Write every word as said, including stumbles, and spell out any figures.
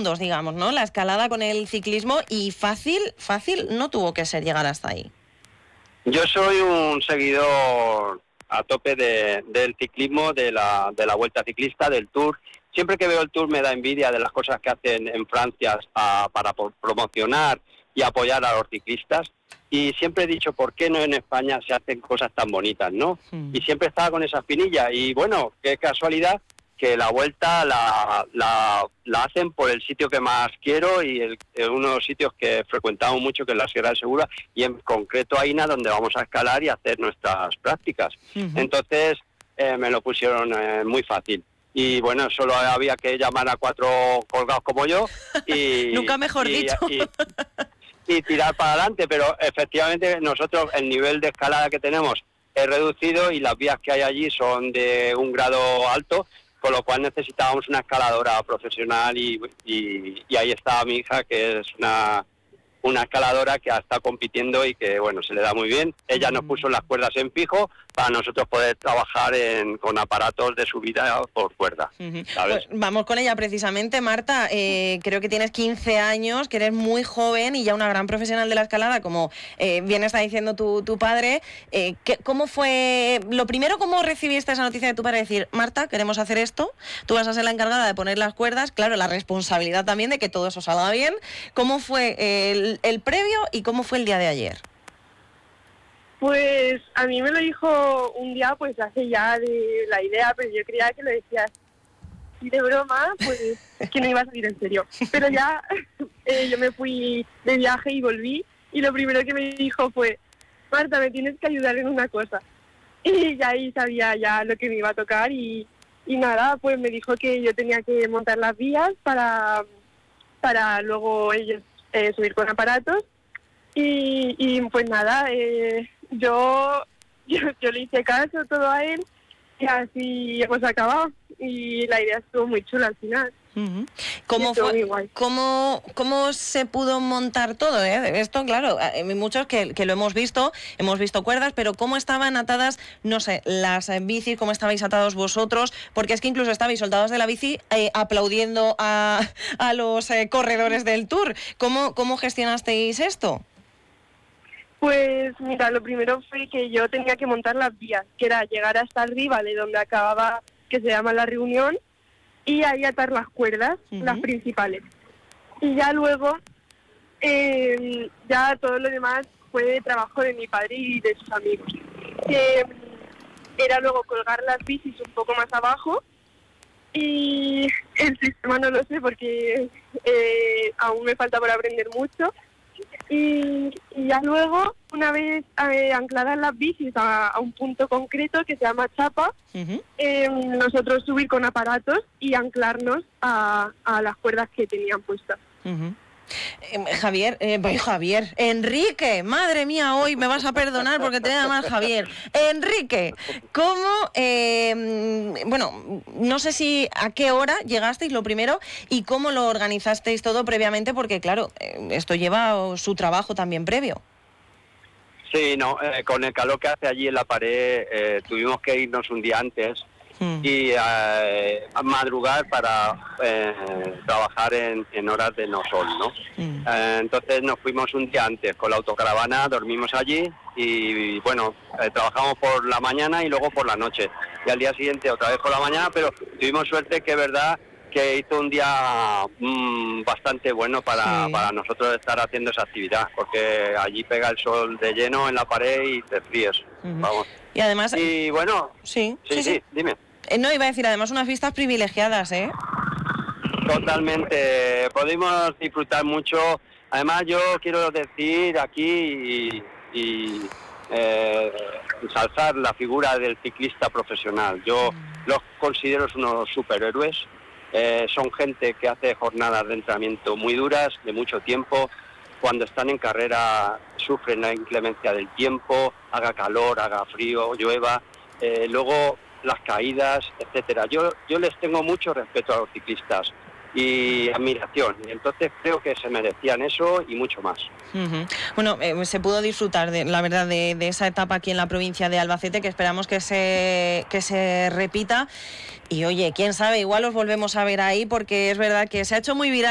mundos, digamos, ¿no? La escalada con el ciclismo, y fácil, fácil no tuvo que ser llegar hasta ahí. Yo soy un seguidor a tope de, del ciclismo, de la, de la Vuelta Ciclista, del Tour. Siempre que veo el Tour me da envidia de las cosas que hacen en Francia a, para promocionar y apoyar a los ciclistas. Y siempre he dicho, ¿por qué no en España se hacen cosas tan bonitas, no? Mm. Y siempre estaba con esa espinilla. Y bueno, qué casualidad que la Vuelta la, la, la hacen por el sitio que más quiero y el, uno de los sitios que frecuentamos mucho, que es la Sierra de Segura, y en concreto Aina, donde vamos a escalar y hacer nuestras prácticas. Uh-huh. Entonces eh, me lo pusieron eh, muy fácil. Y bueno, solo había que llamar a cuatro colgados como yo y... Nunca mejor y, dicho. Y, y tirar para adelante, pero efectivamente nosotros el nivel de escalada que tenemos es reducido y las vías que hay allí son de un grado alto, con lo cual necesitábamos una escaladora profesional y, y, y ahí está mi hija, que es una, una escaladora que está compitiendo y que bueno, se le da muy bien. Ella nos puso las cuerdas en fijo para nosotros poder trabajar en, con aparatos de subida por cuerda, ¿sabes? Pues vamos con ella precisamente, Marta. Eh, creo que tienes quince años, que eres muy joven y ya una gran profesional de la escalada, como eh, bien está diciendo tu, tu padre. Eh, ¿qué, ¿Cómo fue, lo primero, cómo recibiste esa noticia de tu padre? Decir, Marta, queremos hacer esto, tú vas a ser la encargada de poner las cuerdas, claro, la responsabilidad también de que todo eso salga bien. ¿Cómo fue el, el previo y cómo fue el día de ayer? Pues a mí me lo dijo un día, pues hace ya de la idea, pero yo creía que lo decías así de broma, pues que no iba a salir en serio. Pero ya eh, yo me fui de viaje y volví, y lo primero que me dijo fue, Marta, me tienes que ayudar en una cosa. Y ya ahí sabía ya lo que me iba a tocar, y, y nada, pues me dijo que yo tenía que montar las vías para, para luego ellos eh, subir con aparatos. Y, y pues nada, eh, yo, yo yo le hice caso todo a él y así hemos acabado. Y la idea estuvo muy chula al final. Uh-huh. ¿Cómo, fue, ¿cómo, ¿Cómo se pudo montar todo? ¿eh? Esto, claro, hay muchos que, que lo hemos visto, hemos visto cuerdas, pero ¿cómo estaban atadas, no sé, las bicis, cómo estabais atados vosotros? Porque es que incluso estabais soldados de la bici eh, aplaudiendo a, a los eh, corredores del Tour. ¿Cómo, ¿Cómo gestionasteis esto? Pues mira, lo primero fue que yo tenía que montar las vías, que era llegar hasta arriba de donde acababa, que se llama La Reunión, y ahí atar las cuerdas, uh-huh. las principales. Y ya luego, eh, ya todo lo demás fue trabajo de mi padre y de sus amigos. Eh, era luego colgar las bicis un poco más abajo, y el sistema no lo sé porque eh, aún me falta por aprender mucho. Y, y ya luego, una vez eh, ancladas las bicis a, a un punto concreto que se llama chapa, uh-huh. eh, nosotros subir con aparatos y anclarnos a, a las cuerdas que tenían puestas. Uh-huh. Eh, Javier, eh, Javier, Enrique, madre mía, hoy me vas a perdonar porque te voy a llamar Javier. Enrique, ¿cómo, eh, bueno, no sé si a qué hora llegasteis lo primero y cómo lo organizasteis todo previamente? Porque claro, eh, esto lleva su trabajo también previo. Sí, no, eh, con el calor que hace allí en la pared, eh, tuvimos que irnos un día antes y eh, madrugar para eh, trabajar en, en horas de no sol, ¿no? Mm. Eh, entonces nos fuimos un día antes con la autocaravana, dormimos allí y, y bueno, eh, trabajamos por la mañana y luego por la noche. Y al día siguiente otra vez por la mañana, pero tuvimos suerte que es verdad que hizo un día mmm, bastante bueno para, sí. para nosotros estar haciendo esa actividad, porque allí pega el sol de lleno en la pared y te fríes, uh-huh. vamos. Y además... Y bueno... Sí, sí, sí, sí, sí. dime. Eh, no, iba a decir, además unas vistas privilegiadas, ¿eh? Totalmente, pudimos disfrutar mucho. Además yo quiero decir aquí y, y eh, ensalzar la figura del ciclista profesional. Yo mm. los considero unos superhéroes. Eh, son gente que hace jornadas de entrenamiento muy duras, de mucho tiempo. Cuando están en carrera sufren la inclemencia del tiempo, haga calor, haga frío, llueva. Eh, luego las caídas, etcétera. Yo, yo les tengo mucho respeto a los ciclistas y admiración. Y entonces creo que se merecían eso y mucho más. Uh-huh. Bueno, eh, se pudo disfrutar, de, la verdad, de, de esa etapa aquí en la provincia de Albacete, que esperamos que se, que se repita. Y oye, quién sabe, igual los volvemos a ver ahí, porque es verdad que se ha hecho muy viral.